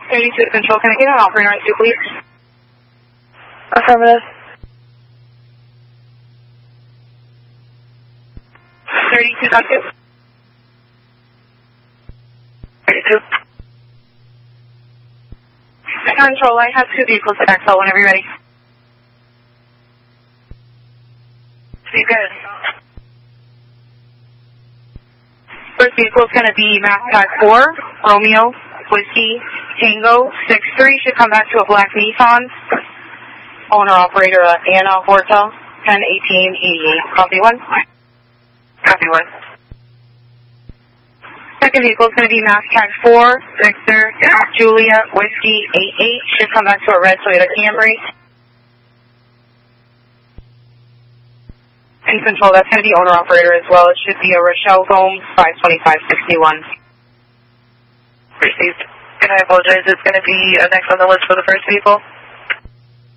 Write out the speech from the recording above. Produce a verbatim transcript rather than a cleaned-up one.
thirty-two Control, can I get an operator at two, please? Affirmative. thirty-two, got two. thirty-two. Control, I have two vehicles at X L whenever you're ready. Be good. First vehicle is going to be Mass Tag four, Romeo, Whiskey, Tango, six three, should come back to a black Nissan. Owner operator uh, Anna Horta, ten eighteen eighty-eight. Copy one. Copy one. Second vehicle is going to be Mass Tag four, Victor, Julia, Whiskey, eight eight, should come back to a red Toyota Camry. In Control, that's going to be owner operator as well. It should be a Rochelle Gomes, five twenty-five sixty-one. Received. And I apologize, it's going to be uh, next on the list for the first vehicle.